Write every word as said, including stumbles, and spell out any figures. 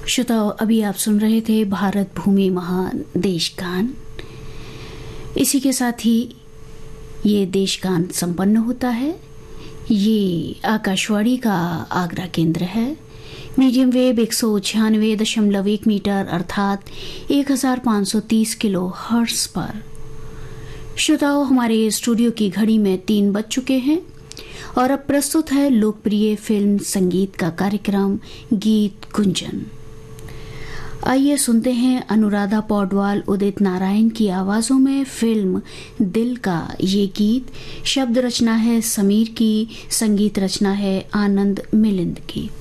श्रोताओं, अभी आप सुन रहे थे भारत भूमि महान देश गान। इसी के साथ ही ये देश गान संपन्न होता है। ये आकाशवाणी का आगरा केंद्र है। मीडियम वेव एक सौ छियानवे दशमलव एक मीटर अर्थात एक हजार पाँच सौ तीस किलो हर्ट्ज पर। श्रोताओं, हमारे स्टूडियो की घड़ी में तीन बज चुके हैं और अब प्रस्तुत है लोकप्रिय फिल्म संगीत का कार्यक्रम गीत गुंजन। आइए सुनते हैं अनुराधा पौडवाल, उदित नारायण की आवाजों में फिल्म दिल का ये गीत। शब्द रचना है समीर की, संगीत रचना है आनंद मिलिंद की।